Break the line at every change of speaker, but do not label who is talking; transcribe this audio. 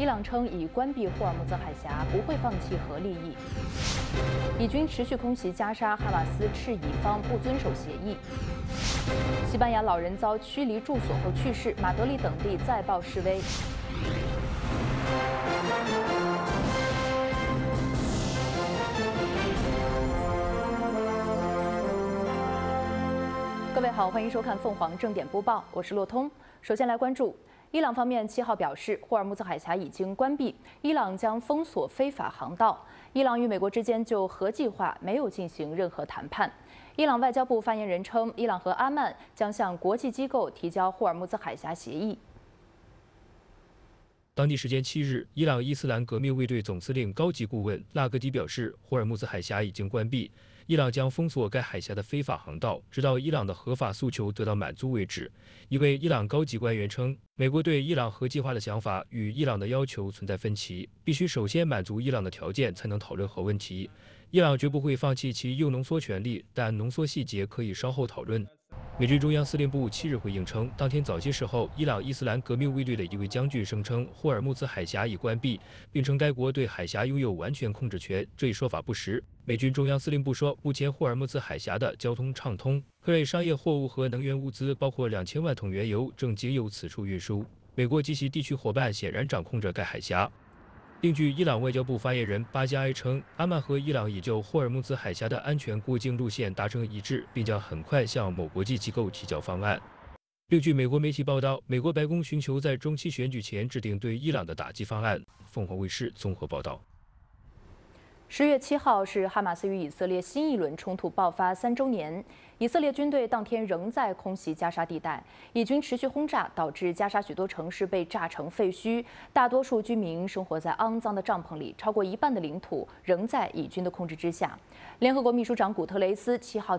伊朗称已关闭霍尔木兹海峡，不会放弃核利益。以军持续空袭加沙，哈马斯斥以方不遵守协议。西班牙老人遭驱离住所后去世，马德里等地再爆示威。各位好，欢迎收看凤凰正点播报，我是洛通。首先来关注，伊朗方面7号表示，霍尔木兹海峡已经关闭，伊朗将封锁非法航道。伊朗与美国之间就核计划没有进行任何谈判。伊朗外交部发言人称，伊朗和阿曼将向国际机构提交霍尔木兹海峡协议。
当地时间7日，伊朗伊斯兰革命卫队总司令高级顾问纳格迪表示，霍尔木兹海峡已经关闭，伊朗将封锁该海峡的非法航道，直到伊朗的合法诉求得到满足为止。一位伊朗高级官员称，美国对伊朗核计划的想法与伊朗的要求存在分歧，必须首先满足伊朗的条件，才能讨论核问题。伊朗绝不会放弃其铀浓缩权利，但浓缩细节可以稍后讨论。美军中央司令部7日回应称，当天早些时候，伊朗伊斯兰革命卫队的一位将军声称霍尔木兹海峡已关闭，并称该国对海峡拥有完全控制权。这一说法不实。美军中央司令部说，目前霍尔木兹海峡的交通畅通，各类商业货物和能源物资，包括2000万桶原油，正经由此处运输。美国及其地区伙伴显然掌控着该海峡。另据伊朗外交部发言人巴加埃称，阿曼和伊朗已就霍尔木兹海峡的安全过境路线达成一致，并将很快向某国际机构提交方案。另据美国媒体报道，美国白宫寻求在中期选举前制定对伊朗的打击方案。凤凰卫视综合报道。
10月7号是哈马斯与以色列新一轮冲突爆发3周年。以色列军队当天仍在空袭加沙地带，以军持续轰炸，导致加沙许多城市被炸成废墟，大多数居民生活在肮脏的帐篷里，超过一半的领土仍在以军的控制之下。联合国秘书长古特雷斯7号